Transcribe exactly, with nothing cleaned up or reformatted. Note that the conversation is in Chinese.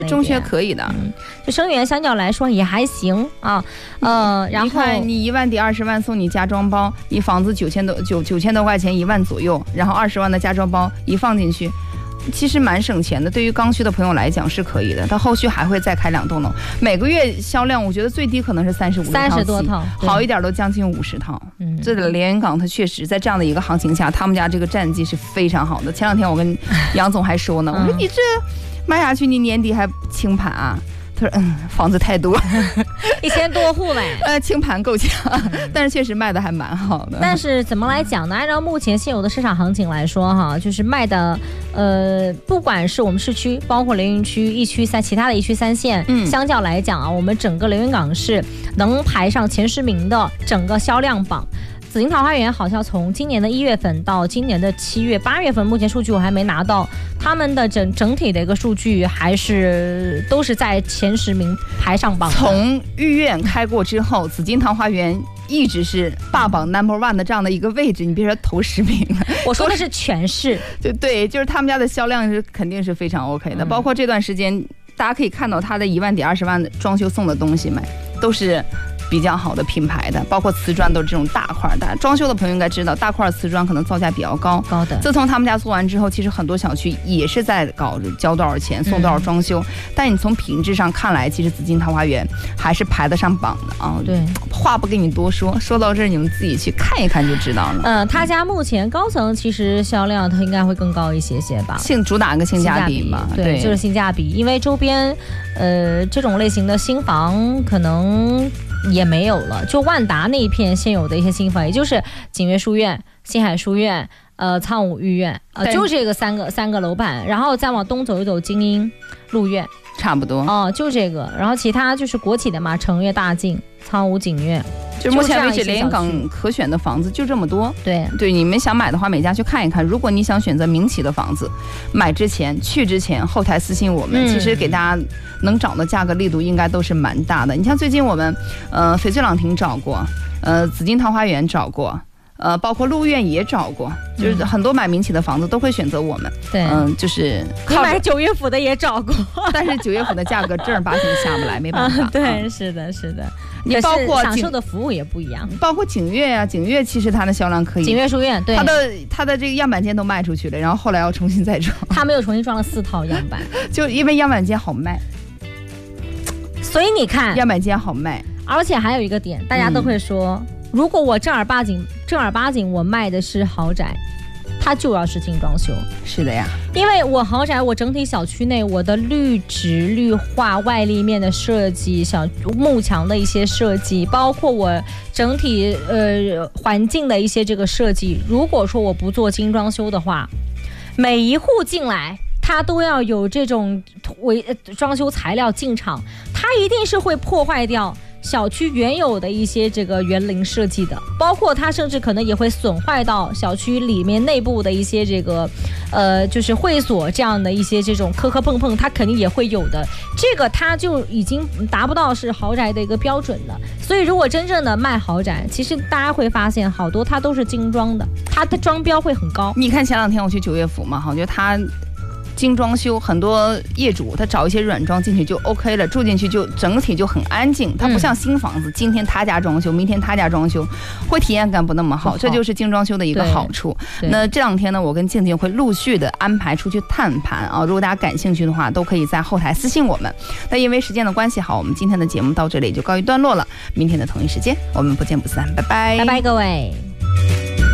中学可以的， 嗯，就生源相较来说也还行啊，呃，然后你一万抵二十万送你家装包，你房子九千多九九千多块钱一万左右，然后二十万的家装包一放进去。其实蛮省钱的，对于刚需的朋友来讲是可以的。他后续还会再开两栋楼，每个月销量我觉得最低可能是三十五套， 三十多套， 好一点都将近五十套。嗯，这个连云港它确实在这样的一个行情下，他们家这个战绩是非常好的。前两天我跟杨总还说呢，我说你这卖下去，你年底还清盘啊？他说嗯，房子太多， 一千多户呗， 呃，清盘够呛，但是确实卖的还蛮好的。 但是怎么来讲呢？按照目前现有的市场行情来说，哈，就是卖的，呃，不管是我们市区，包括连云区、一区三，其他的一区三线，嗯，相较来讲啊，我们整个连云港市能排上前十名的整个销量榜。紫金桃花源好像从今年的一月份到今年的七月、八月份，目前数据我还没拿到，他们的整整体的一个数据还是都是在前十名排上榜。 从御苑开过之后，紫金桃花源一直是霸榜 number one 的这样的一个位置，你别说头十名了， 我说的是全市， 就对，就是他们家的销量是肯定是非常 OK 的，嗯、包括这段时间大家可以看到他的一万抵二十万的装修送的东西买都是比较好的品牌的，包括瓷砖都是这种大块的。装修的朋友应该知道，大块瓷砖可能造价比较高， 高的。 自从他们家做完之后，其实很多小区也是在搞交多少钱送多少装修，嗯、但你从品质上看来，其实紫金桃花源还是排得上榜的啊。 对， 话不跟你多说，说到这儿你们自己去看一看就知道了。 嗯，他家目前高层其实销量它应该会更高一些些吧， 性主打个性价比嘛， 对，对就是性价比，因为周边呃这种类型的新房可能也没有了，就万达那一片现有的一些新房，也就是景悦书院、新海书院、呃苍梧御苑，呃就这个三个三个楼盘，然后再往东走一走，精英陆苑， 差不多哦，就这个，然后其他就是国企的嘛，成悦、大晋、苍梧、景悦。 就目前为止，连云港可选的房子就这么多。 对对，你们想买的话，每家去看一看。如果你想选择民企的房子，买之前、去之前，后台私信我们，嗯、其实给大家能找的价格力度应该都是蛮大的。你像最近我们，呃，翡翠朗廷找过，呃，紫金桃花源找过。呃，包括陆苑也找过，就是很多买民企的房子都会选择我们。 对， 嗯，就是你买九岳府的也找过， 但是九岳府的价格正儿八经下不来，没办法。 啊、对，是的，是的。 你包括享受的服务也不一样， 包括景悦啊，景悦其实它的销量可以。 景悦书院，对， 它的它的这个样板间都卖出去了，然后后来要重新再装。 他们又重新装了四套样板， 就因为样板间好卖， 所以你看样板间好卖， 而且还有一个点，大家都会说。嗯如果我正儿八经正儿八经我卖的是豪宅，它就要是精装修。 是的呀， 因为我豪宅，我整体小区内我的绿植绿化外立面的设计，小幕墙的一些设计，包括我整体呃环境的一些这个设计，如果说我不做精装修的话，每一户进来它都要有这种为装修材料进场，它一定是会破坏掉小区原有的一些这个园林设计的，包括它甚至可能也会损坏到小区里面内部的一些这个呃就是会所这样的一些这种磕磕碰碰，它肯定也会有的，这个它就已经达不到是豪宅的一个标准了。所以如果真正的卖豪宅，其实大家会发现好多它都是精装的，它的装标会很高。 你看前两天我去九岳府嘛，我觉得它精装修，很多业主他找一些软装进去就 OK 了，住进去就整体就很安静，它不像新房子，嗯、今天他家装修，明天他家装修，会体验感不那么好，这就是精装修的一个好处。那这两天呢，我跟静静会陆续的安排出去探盘啊，如果大家感兴趣的话，都可以在后台私信我们。那因为时间的关系，好，我们今天的节目到这里就告一段落了，明天的同一时间我们不见不散，拜拜， 拜拜各位。